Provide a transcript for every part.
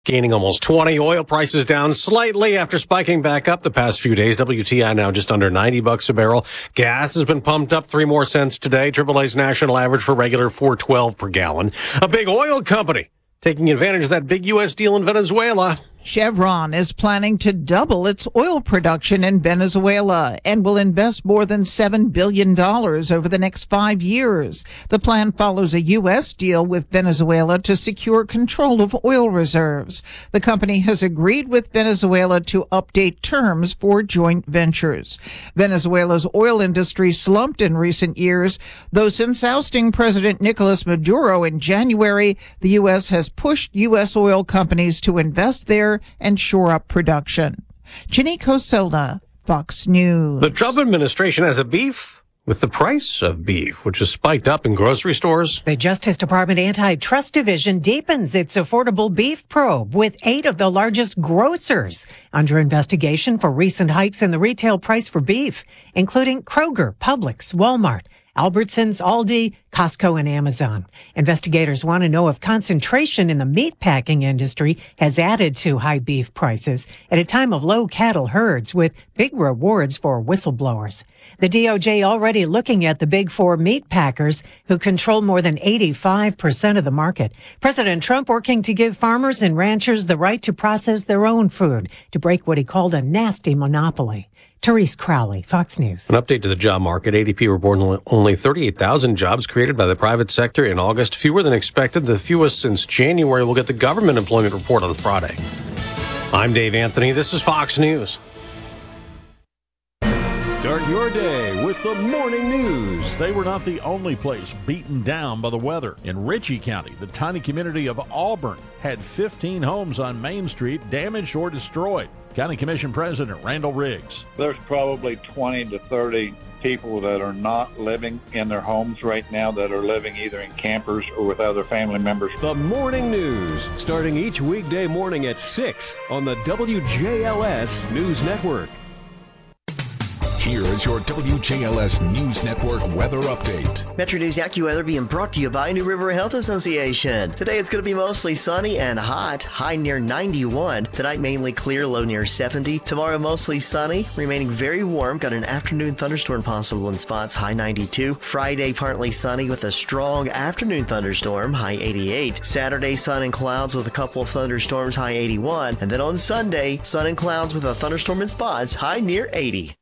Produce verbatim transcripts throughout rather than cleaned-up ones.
Gaining almost twenty. Oil prices down slightly after spiking back up the past few days. W T I now just under ninety bucks a barrel. Gas has been pumped up three more cents today. Triple A's national average for regular four twelve per gallon. A big oil company taking advantage of that big U S deal in Venezuela. Chevron is planning to double its oil production in Venezuela and will invest more than seven billion dollars over the next five years. The plan follows a U S deal with Venezuela to secure control of oil reserves. The company has agreed with Venezuela to update terms for joint ventures. Venezuela's oil industry slumped in recent years, though since ousting President Nicolas Maduro in January, the U S has pushed U S oil companies to invest there and shore up production. Ginny Coselda, Fox News. The Trump administration has a beef with the price of beef, which has spiked up in grocery stores. The Justice Department Antitrust Division deepens its affordable beef probe with eight of the largest grocers under investigation for recent hikes in the retail price for beef, including Kroger, Publix, Walmart, Albertsons, Aldi, Costco, and Amazon. Investigators want to know if concentration in the meatpacking industry has added to high beef prices at a time of low cattle herds with big rewards for whistleblowers. The D O J already looking at the big four meatpackers who control more than eighty-five percent of the market. President Trump working to give farmers and ranchers the right to process their own food to break what he called a nasty monopoly. Therese Crowley, Fox News. An update to the job market. A D P reported only thirty-eight thousand jobs created by the private sector in August, fewer than expected, the fewest since January. We'll get the government employment report on Friday. I'm Dave Anthony. This is Fox News. Start your day with the morning news. They were not the only place beaten down by the weather. In Ritchie County, the tiny community of Auburn had fifteen homes on Main Street damaged or destroyed. County Commission President Randall Riggs. There's probably twenty to thirty people that are not living in their homes right now, that are living either in campers or with other family members. The morning news, starting each weekday morning at six on the W J L S News Network. Here is your W J L S News Network weather update. Metro News AccuWeather being brought to you by New River Health Association. Today it's going to be mostly sunny and hot, high near ninety-one. Tonight mainly clear, low near seventy. Tomorrow mostly sunny, remaining very warm. Got an afternoon thunderstorm possible in spots, high ninety-two. Friday partly sunny with a strong afternoon thunderstorm, high eighty-eight. Saturday sun and clouds with a couple of thunderstorms, high eighty-one. And then on Sunday, sun and clouds with a thunderstorm in spots, high near eighty.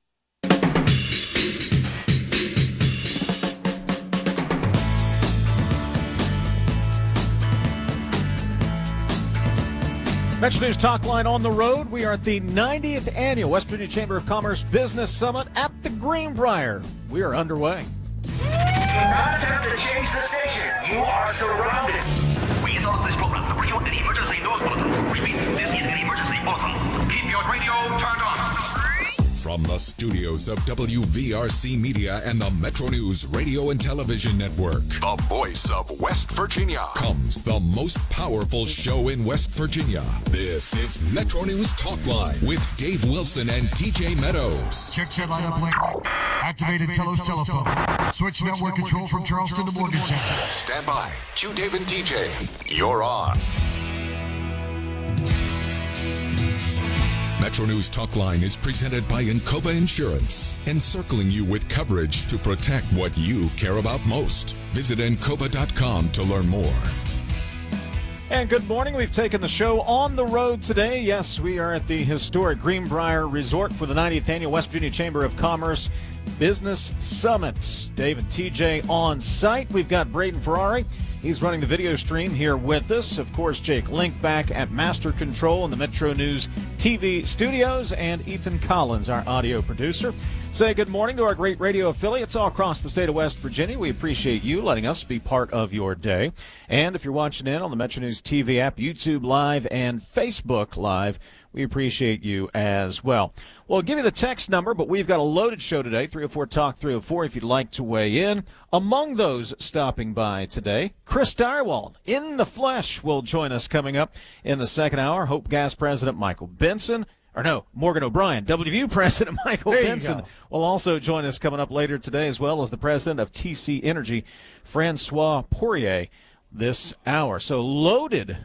Metro News Talk Line on the road. We are at the ninetieth Annual West Virginia Chamber of Commerce Business Summit at the Greenbrier. We are underway. Do not attempt to change the station. You are surrounded. We interrupt this program to bring you an emergency news bulletin. Repeat, this is an emergency bulletin. Keep your radio turned on. From the studios of W V R C Media and the Metro News Radio and Television Network, the voice of West Virginia, comes the most powerful show in West Virginia. This is Metro News Talk Line with Dave Wilson and T J Meadows. Check set line up link. Activated Telos telephone. Switch network control from Charleston to Morgantown. Stand by. Q Dave and T J. You're on. Metro News Talk Line is presented by Encova Insurance, encircling you with coverage to protect what you care about most. Visit encova dot com to learn more. And good morning. We've taken the show on the road today. Yes, we are at the historic Greenbrier Resort for the ninetieth Annual West Virginia Chamber of Commerce Business Summit. Dave and T J on site. We've got Braden Ferrari. He's running the video stream here with us. Of course, Jake Link back at Master Control in the Metro News T V studios, and Ethan Collins, our audio producer. Say good morning to our great radio affiliates all across the state of West Virginia. We appreciate you letting us be part of your day. And if you're watching in on the Metro News T V app, YouTube Live, and Facebook Live, we appreciate you as well. We'll give you the text number, but we've got a loaded show today, three oh four Talk three oh four, if you'd like to weigh in. Among those stopping by today, Chris Direwald, in the flesh, will join us coming up in the second hour. Hope Gas President Michael Benson, or no, Morgan O'Brien, W V U President Michael there Benson will also join us coming up later today, as well as the President of T C Energy, Francois Poirier, this hour. So loaded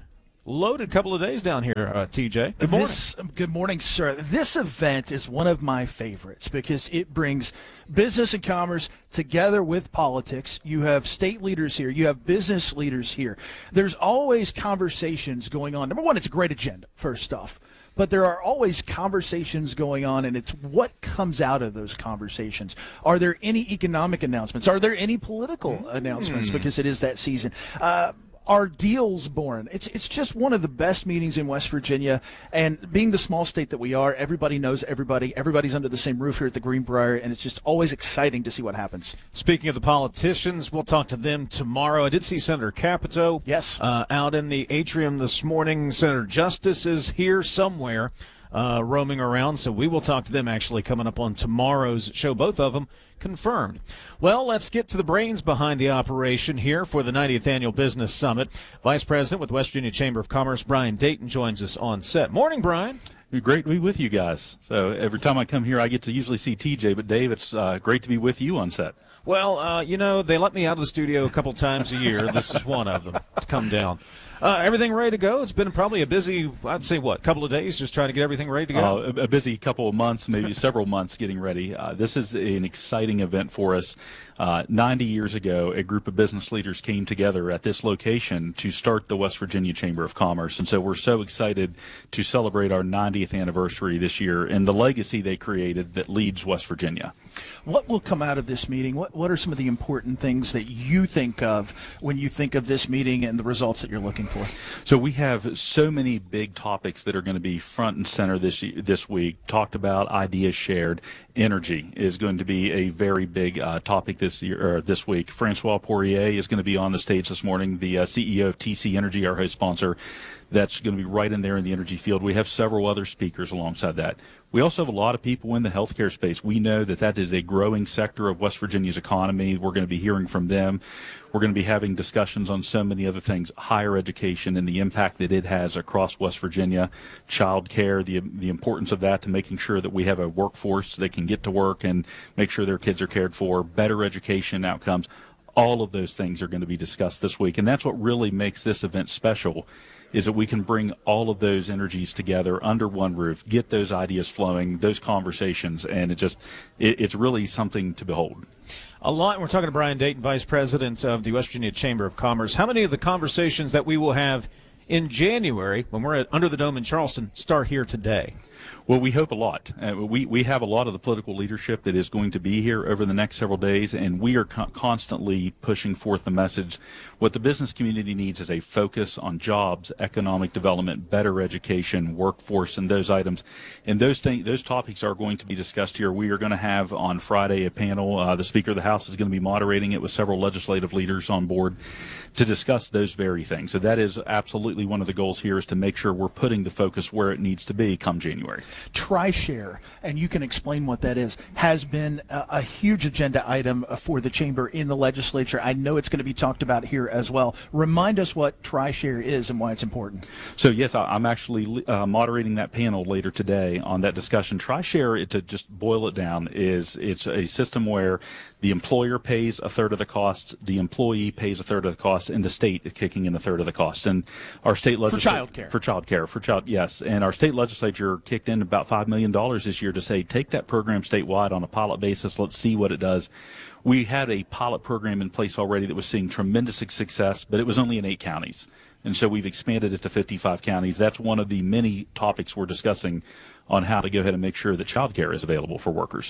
loaded couple of days down here, uh, T J. Good morning. This, good morning, sir. This event is one of my favorites because it brings business and commerce together with politics. You have state leaders here. You have business leaders here. There's always conversations going on. Number one, it's a great agenda, first off. But there are always conversations going on, and it's what comes out of those conversations. Are there any economic announcements? Are there any political mm. announcements? Because it is that season. Uh, Are deals born? It's it's just one of the best meetings in West Virginia. And being the small state that we are, everybody knows everybody. Everybody's under the same roof here at the Greenbrier, and it's just always exciting to see what happens. Speaking of the politicians, we'll talk to them tomorrow. I did see Senator Capito yes. uh, out in the atrium this morning. Senator Justice is here somewhere. Uh, roaming around, so we will talk to them actually coming up on tomorrow's show, both of them confirmed. Well, let's get to the brains behind the operation here for the ninetieth Annual Business Summit. Vice President with West Virginia Chamber of Commerce, Brian Dayton, joins us on set. Morning, Brian. Great to be with you guys. So every time I come here, I get to usually see T J, but Dave, it's uh, great to be with you on set. Well, uh, you know, they let me out of the studio a couple times a year. This is one of them to come down. Uh, everything ready to go? It's been probably a busy, I'd say, what, couple of days just trying to get everything ready to go? Uh, a, a busy couple of months, maybe several months getting ready. Uh, this is an exciting event for us. Uh, ninety years ago, a group of business leaders came together at this location to start the West Virginia Chamber of Commerce. And so we're so excited to celebrate our ninetieth anniversary this year and the legacy they created that leads West Virginia. What will come out of this meeting? What What are some of the important things that you think of when you think of this meeting and the results that you're looking for? So we have so many big topics that are going to be front and center this this week. Talked about, ideas shared. Energy is going to be a very big uh, topic this year or this week. Francois Poirier is going to be on the stage this morning, the uh, C E O of T C Energy, our host sponsor. That's going to be right in there in the energy field. We have several other speakers alongside that. We also have a lot of people in the healthcare space. We know that that is a growing sector of West Virginia's economy. We're going to be hearing from them. We're going to be having discussions on so many other things, higher education and the impact that it has across West Virginia, child care, the, the importance of that to making sure that we have a workforce that can get to work and make sure their kids are cared for, better education outcomes. All of those things are going to be discussed this week, and that's what really makes this event special, is that we can bring all of those energies together under one roof, get those ideas flowing, those conversations, and it just it, it's really something to behold. A lot. We're talking to Brian Dayton, Vice President of the West Virginia Chamber of Commerce. How many of the conversations that we will have in January, when we're at Under the Dome in Charleston, start here today? Well, we hope a lot. Uh, we, we have a lot of the political leadership that is going to be here over the next several days, and we are co- constantly pushing forth the message. What the business community needs is a focus on jobs, economic development, better education, workforce, and those items. And those things, those topics are going to be discussed here. We are going to have on Friday a panel. Uh, the Speaker of the House is going to be moderating it with several legislative leaders on board to discuss those very things. So that is absolutely one of the goals here, is to make sure we're putting the focus where it needs to be come January. TriShare, and you can explain what that is, has been a, a huge agenda item for the Chamber in the legislature. I know it's going to be talked about here as well. Remind us what TriShare is and why it's important. So, yes, I'm actually uh, moderating that panel later today on that discussion. TriShare, to just boil it down, is it's a system where the employer pays a third of the costs, the employee pays a third of the costs, and the state is kicking in a third of the costs. And our state legislature for child care, for child care, for child, yes, and our state legislature kicked in about five million dollars this year to say, take that program statewide on a pilot basis. Let's see what it does. We had a pilot program in place already that was seeing tremendous success, but it was only in eight counties. And so we've expanded it to fifty-five counties. That's one of the many topics we're discussing on how to go ahead and make sure that child care is available for workers.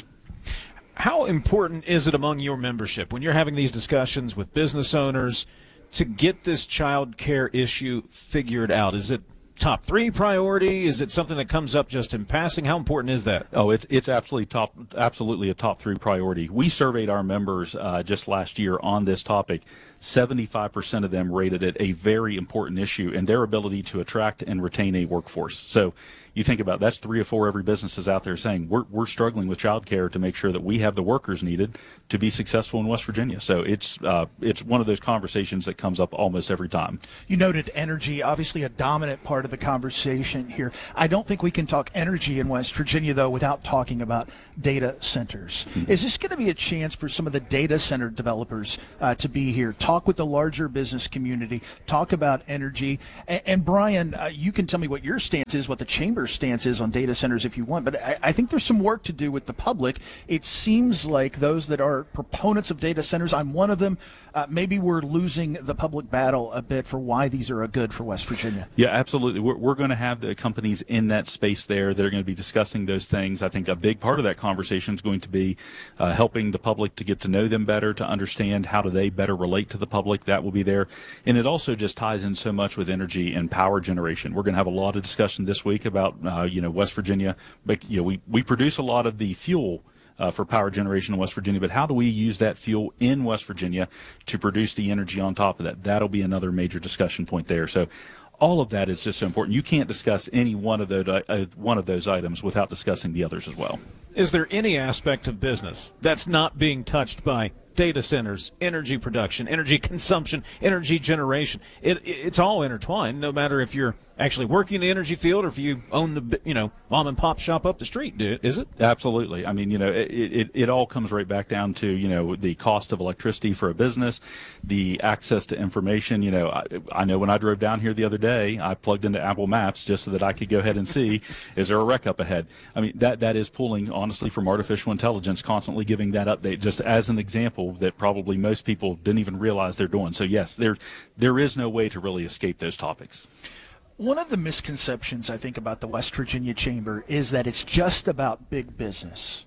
How important is it among your membership when you're having these discussions with business owners to get this child care issue figured out? Is it top three priority? Is it something that comes up just in passing? How important is that? Oh, it's it's absolutely top, absolutely a top three priority. We surveyed our members uh, just last year on this topic. seventy-five percent of them rated it a very important issue in their ability to attract and retain a workforce. So you think about that's three or four every businesses out there saying we're we're struggling with child care to make sure that we have the workers needed to be successful in West Virginia. So it's uh, it's one of those conversations that comes up almost every time. You noted energy, obviously a dominant part of the conversation here. I don't think we can talk energy in West Virginia, though, without talking about data centers. Mm-hmm. Is this going to be a chance for some of the data center developers uh, to be here? Talk talk with the larger business community, talk about energy. And, and Brian, uh, you can tell me what your stance is, what the Chamber's stance is on data centers if you want, but I, I think there's some work to do with the public. It seems like those that are proponents of data centers, I'm one of them, uh, maybe we're losing the public battle a bit for why these are a good for West Virginia. Yeah, absolutely. We're, we're going to have the companies in that space there that are going to be discussing those things. I think a big part of that conversation is going to be uh, helping the public to get to know them better, to understand how do they better relate to the public. That will be there. And it also just ties in so much with energy and power generation. We're going to have a lot of discussion this week about, uh, you know, West Virginia. But, you know, we, we produce a lot of the fuel Uh, for power generation in West Virginia, but how do we use that fuel in West Virginia to produce the energy on top of that? That'll be another major discussion point there. So all of that is just so important. You can't discuss any one of those uh, one of those items without discussing the others as well. Is there any aspect of business that's not being touched by data centers, energy production, energy consumption, energy generation? It, it's all intertwined, no matter if you're actually working in the energy field or if you own the, you know, mom and pop shop up the street, is it? Absolutely. I mean, you know, it, it, it all comes right back down to, you know, the cost of electricity for a business, the access to information. You know, I, I know when I drove down here the other day, I plugged into Apple Maps just so that I could go ahead and see, is there a wreck up ahead? I mean, that that is pulling, honestly, from artificial intelligence, constantly giving that update, just as an example that probably most people didn't even realize they're doing. So, yes, there there is no way to really escape those topics. One of the misconceptions, I think, about the West Virginia Chamber is that it's just about big business.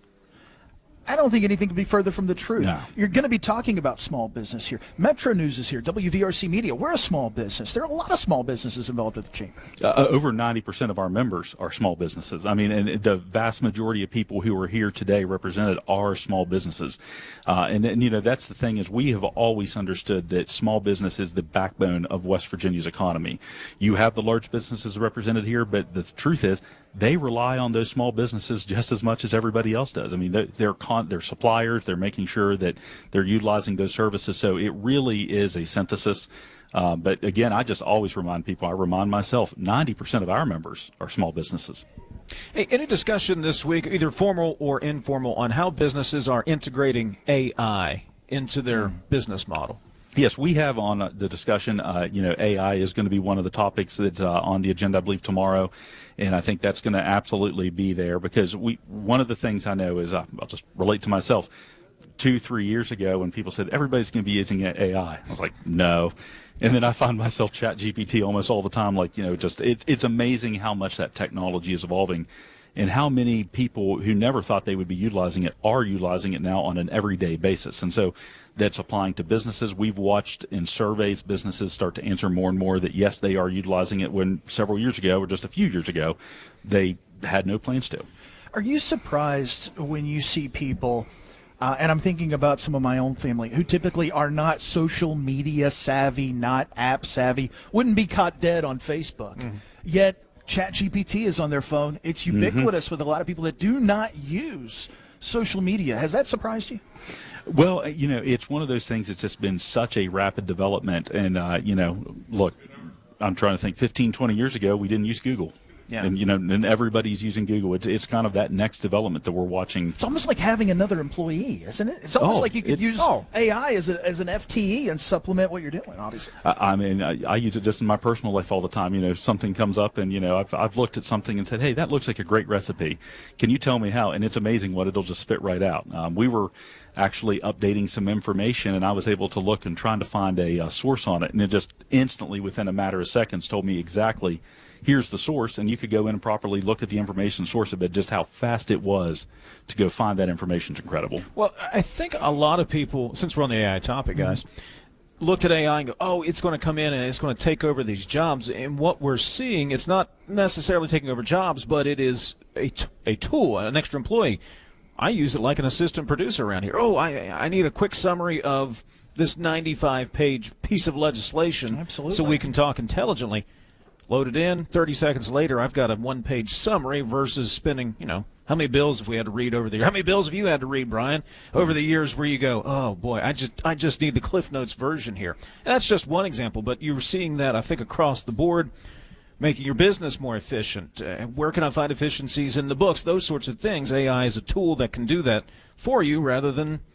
I don't think anything could be further from the truth. No. You're going to be talking about small business here. Metro News is here. W V R C Media. We're a small business. There are a lot of small businesses involved with the Chamber. Uh, over ninety percent of our members are small businesses. I mean, and the vast majority of people who are here today represented are small businesses. Uh, and, and, you know, that's the thing is we have always understood that small business is the backbone of West Virginia's economy. You have the large businesses represented here, but the truth is they rely on those small businesses just as much as everybody else does. I mean, they're, they're, con- they're suppliers. They're making sure that they're utilizing those services. So it really is a synthesis. Uh, but again, I just always remind people, I remind myself, ninety percent of our members are small businesses. Hey, any discussion this week, either formal or informal, on how businesses are integrating A I into their mm. business model? Yes, we have on uh, the discussion, uh, you know, A I is going to be one of the topics that's uh, on the agenda, I believe, tomorrow. And I think that's going to absolutely be there because we. One of the things I know is, uh, I'll just relate to myself, two, three years ago when people said, everybody's going to be using A I. I was like, no. And then I find myself Chat G P T almost all the time. Like, you know, just it, it's amazing how much that technology is evolving. And how many people who never thought they would be utilizing it are utilizing it now on an everyday basis. And so that's applying to businesses. We've watched in surveys businesses start to answer more and more that, yes, they are utilizing it when several years ago or just a few years ago, they had no plans to. Are you surprised when you see people, uh, and I'm thinking about some of my own family, who typically are not social media savvy, not app savvy, wouldn't be caught dead on Facebook, mm. yet Chat G P T is on their phone. It's ubiquitous mm-hmm. with a lot of people that do not use social media. Has that surprised you? Well, you know, it's one of those things that's just been such a rapid development. And, uh, you know, look, I'm trying to think fifteen, twenty years ago, we didn't use Google. Yeah. And, you know, and everybody's using Google. It's, it's kind of that next development that we're watching. It's almost like having another employee, isn't it? It's almost oh, like you could it, use oh. A I as, a, as an F T E and supplement what you're doing, obviously. I, I mean, I, I use it just in my personal life all the time. You know, something comes up and, you know, I've, I've looked at something and said, hey, that looks like a great recipe. Can you tell me how? And it's amazing what it'll just spit right out. Um, we were actually updating some information, and I was able to look and trying to find a, a source on it, and it just instantly, within a matter of seconds, told me exactly here's the source, and you could go in and properly look at the information source of it. Just how fast it was to go find that information is incredible. Well, I think a lot of people, since we're on the A I topic, guys, mm-hmm. looked at A I and go, oh, it's going to come in and it's going to take over these jobs. And what we're seeing, it's not necessarily taking over jobs, but it is a, t- a tool, an extra employee. I use it like an assistant producer around here. Oh, I I need a quick summary of this ninety-five page piece of legislation. Absolutely. So we can talk intelligently. Load it in. thirty seconds later, I've got a one-page summary versus spending, you know, how many bills have we had to read over the year? How many bills have you had to read, Brian, over the years where you go, oh, boy, I just I just need the Cliff Notes version here. And that's just one example, but you're seeing that, I think, across the board, making your business more efficient. Uh, where can I find efficiencies in the books? Those sorts of things. A I is a tool that can do that for you rather than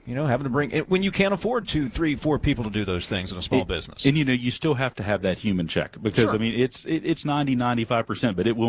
you know, having to bring it when you can't afford two, three, four people to do those things in a small it, business. And, you know, you still have to have that human check because, Sure. I mean, it's it, it's ninety, ninety-five percent, but it will